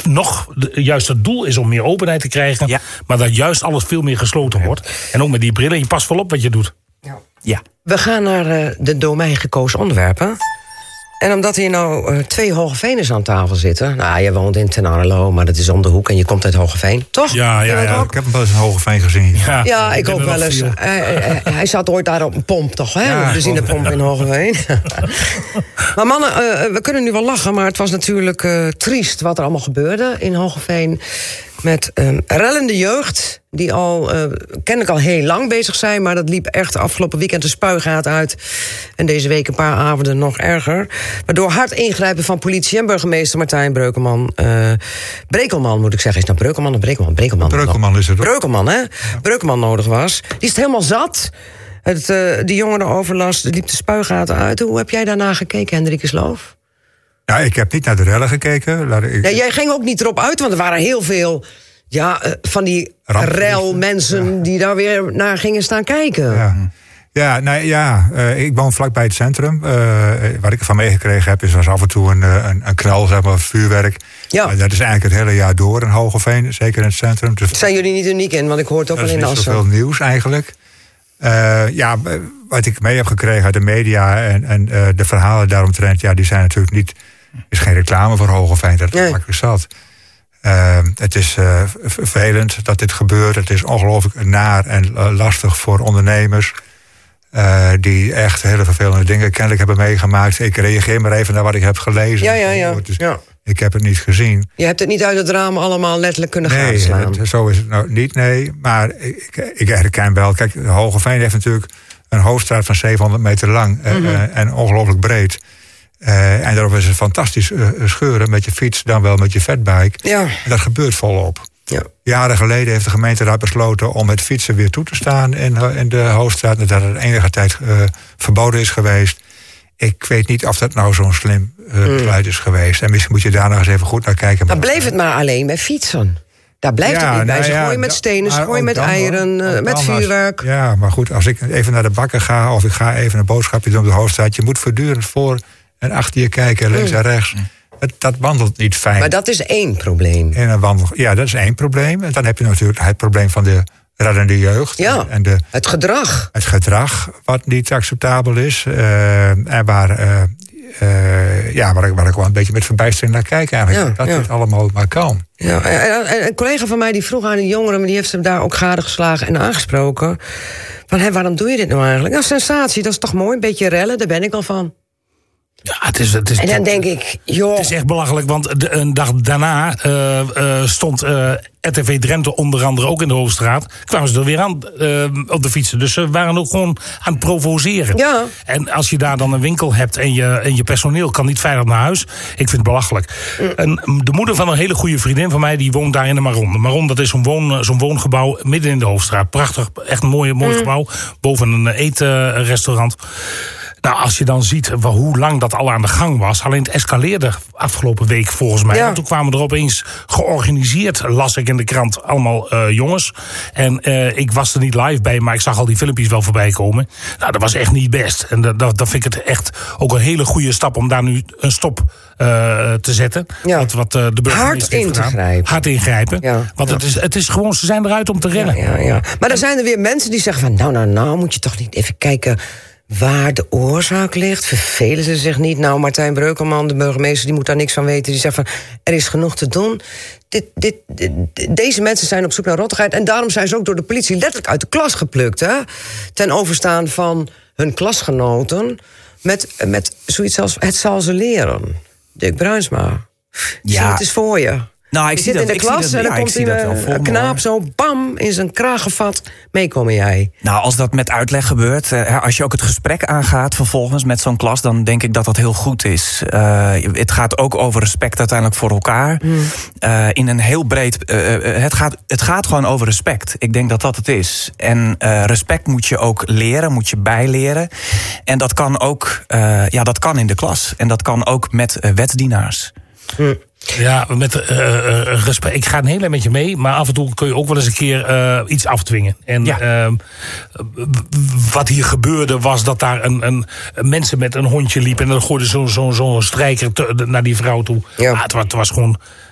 juist het doel is om meer openheid te krijgen. Ja. Maar dat juist alles veel meer gesloten wordt. En ook met die brillen, je past wel op wat je doet. Ja. We gaan naar de door mij gekozen onderwerpen. En omdat hier nou 2 Hoogeveeners aan tafel zitten. Nou, je woont in Ten Arlo, maar dat is om de hoek en je komt uit Hoogeveen, toch? Ja. Ik heb hem wel eens in Hogeveen gezien. Ja, ik ook wel eens. Hij zat ooit daar op een pomp, toch? Hè? Ja, de benzinepomp in Hoogeveen. Maar mannen, we kunnen nu wel lachen, maar het was natuurlijk triest wat er allemaal gebeurde in Hoogeveen. Met rellende jeugd, die kennelijk al heel lang bezig zijn. Maar dat liep echt afgelopen weekend de spuigaat uit. En deze week een paar avonden nog erger. Maar door hard ingrijpen van politie en burgemeester Martijn Breukelman. Brekelman moet ik zeggen. Is het nou Breukelman of Brekelman? Breukelman is het ook. Breukelman, hè? Breukelman nodig was. Die is het helemaal zat. Die jongerenoverlast liep de spuigaten uit. Hoe heb jij daarna gekeken, Hendrikus Loof? Ja, ik heb niet naar de rellen gekeken. Jij ging ook niet erop uit, want er waren heel veel van die relmensen die daar weer naar gingen staan kijken. Ik woon vlakbij het centrum. Wat ik ervan meegekregen heb, is er af en toe een knal, zeg maar, vuurwerk. Ja. Dat is eigenlijk het hele jaar door in Hoogeveen, zeker in het centrum. Dus zijn jullie niet uniek in, want ik hoor het ook wel in Assen. Er is niet zoveel nieuws eigenlijk. Wat ik mee heb gekregen uit de media en de verhalen daaromtrent, die zijn natuurlijk niet. Is geen reclame voor Hoogeveen, dat is makkelijk zat. Het is vervelend dat dit gebeurt. Het is ongelooflijk naar en lastig voor ondernemers. Die echt hele vervelende dingen kennelijk hebben meegemaakt. Ik reageer maar even naar wat ik heb gelezen. Ik heb het niet gezien. Je hebt het niet uit het raam allemaal letterlijk kunnen gadeslaan. Nee, zo is het nou niet, nee. Maar ik herken wel. Kijk, Hoogeveen heeft natuurlijk een hoofdstraat van 700 meter lang. En ongelooflijk breed. En daarop is het fantastisch scheuren met je fiets, dan wel met je fatbike. Ja. En dat gebeurt volop. Ja. Jaren geleden heeft de gemeenteraad besloten om het fietsen weer toe te staan in de Hoofdstraat. Nadat het enige tijd verboden is geweest. Ik weet niet of dat nou zo'n slim besluit is geweest. En misschien moet je daar nog eens even goed naar kijken. Maar bleef het maar alleen bij fietsen. Daar blijft het niet bij. Ze gooien met stenen, ze gooien met eieren, met vuurwerk. Ja, maar goed, als ik even naar de bakker ga of ik ga even een boodschapje doen op de Hoofdstraat, je moet voortdurend voor en achter je kijken, links en rechts. Dat wandelt niet fijn. Maar dat is één probleem. Dat is één probleem. En dan heb je natuurlijk het probleem van de reddende jeugd. Ja, en het gedrag. Het gedrag, wat niet acceptabel is. En waar ik wel een beetje met verbijstering naar kijk eigenlijk. Dat dit allemaal maar kan. Ja, en een collega van mij die vroeg aan die jongeren, maar die heeft hem daar ook gadegeslagen en aangesproken. Van, waarom doe je dit nou eigenlijk? Nou, sensatie, dat is toch mooi? Een beetje rellen, daar ben ik al van. Ja, het is, en dan denk ik, joh. Het is echt belachelijk, want een dag daarna stond RTV Drenthe onder andere ook in de Hoofdstraat. Kwamen ze er weer aan op de fietsen. Dus ze waren ook gewoon aan het provoceren. Ja. En als je daar dan een winkel hebt en je personeel kan niet veilig naar huis. Ik vind het belachelijk. En de moeder van een hele goede vriendin van mij, die woont daar in de Maron. De Maron, dat is zo'n woongebouw midden in de Hoofdstraat. Prachtig, echt een mooi gebouw. Boven een eetrestaurant. Nou, als je dan ziet hoe lang dat al aan de gang was. Alleen het escaleerde afgelopen week volgens mij. Ja. Want toen kwamen er opeens georganiseerd, las ik in de krant, allemaal jongens. En ik was er niet live bij, maar ik zag al die filmpjes wel voorbij komen. Nou, dat was echt niet best. En dan vind ik het echt ook een hele goede stap om daar nu een stop te zetten. Ja. Wat de burgemeester heeft gedaan. Hard ingrijpen. Ja. Want het is gewoon, ze zijn eruit om te rennen. Ja. Maar dan zijn er weer mensen die zeggen van, nou, moet je toch niet even kijken waar de oorzaak ligt. Vervelen ze zich niet? Nou, Martijn Breukelman, de burgemeester, die moet daar niks van weten. Die zegt van, er is genoeg te doen. Deze mensen zijn op zoek naar rottigheid. En daarom zijn ze ook door de politie letterlijk uit de klas geplukt. Hè? Ten overstaan van hun klasgenoten. Met zoiets als, het zal ze leren. Dick Bruinsma. Zie het is voor je. Nou, je zit in de klas en dan komt een knaap zo bam in zijn kragenvat. Meekomen jij. Nou, als dat met uitleg gebeurt, als je ook het gesprek aangaat vervolgens met zo'n klas, dan denk ik dat dat heel goed is. Het gaat ook over respect uiteindelijk voor elkaar. In een heel breed. Het gaat gewoon over respect. Ik denk dat dat het is. En respect moet je ook leren, moet je bijleren. En dat kan ook, dat kan in de klas. En dat kan ook met wetsdienaars. Ja, met respect. Ik ga een heel klein beetje mee, maar af en toe kun je ook wel eens een keer iets afdwingen. En wat hier gebeurde was dat daar mensen met een hondje liepen en dan gooiden zo'n strijker naar die vrouw toe. Ja. Het was gewoon